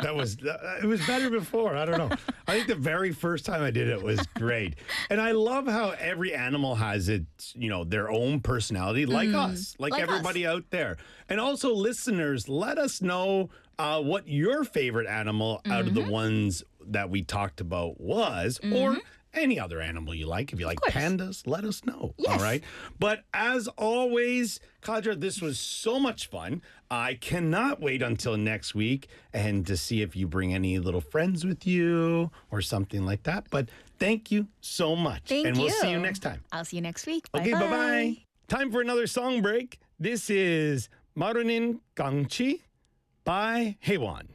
It was better before. I don't know. I think the very first time I did it was great. And I love how every animal has its, their own personality, like us, like everybody out there. And also listeners, let us know what your favorite animal out of the ones that we talked about was, or any other animal you like. If you like pandas, let us know. Yes. All right. But as always, Kadra, this was so much fun. I cannot wait until next week and to see if you bring any little friends with you or something like that. But thank you so much. And we'll see you next time. I'll see you next week. Okay, Bye-bye. bye-bye. Time for another song break. This is Marunin Gangchi by Haewon.